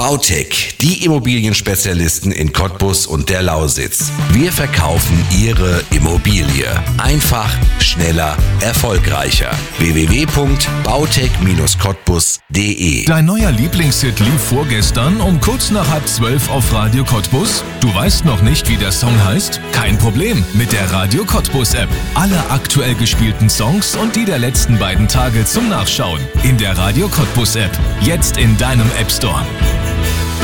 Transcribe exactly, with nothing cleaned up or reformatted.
Bautec, die Immobilienspezialisten in Cottbus und der Lausitz. Wir verkaufen Ihre Immobilie. Einfach, schneller, erfolgreicher. w w w punkt bautec Bindestrich cottbus punkt de. Dein neuer Lieblingshit lief vorgestern um kurz nach halb zwölf auf Radio Cottbus? Du weißt noch nicht, wie der Song heißt? Kein Problem, mit der Radio Cottbus App. Alle aktuell gespielten Songs und die der letzten beiden Tage zum Nachschauen. In der Radio Cottbus App. Jetzt in deinem App Store.